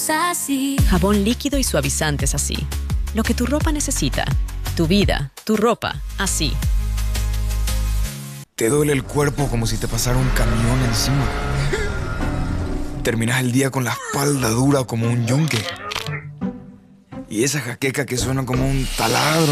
somos así. Jabón líquido y suavizantes así. Lo que tu ropa necesita. Tu vida, tu ropa, así. Te duele el cuerpo como si te pasara un camión encima. Terminas el día con la espalda dura como un yunque. Y esa jaqueca que suena como un taladro